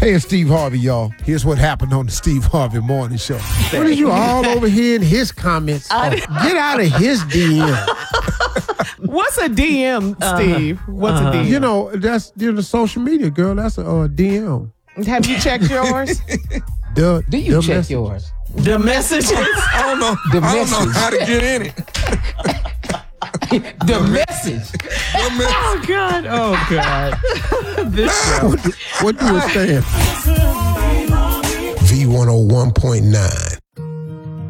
Hey, it's Steve Harvey, y'all. Here's what happened on the Steve Harvey Morning Show. What are you all over here in his comments? Get out of his DM. What's a DM, Steve? What's a DM? You know, that's the social media, girl. That's a DM. Have you checked yours? Do you check messages. yours? The messages? I don't know how to get in it. The message. Oh, God. Oh, God. This show. What do it stand? V101.9.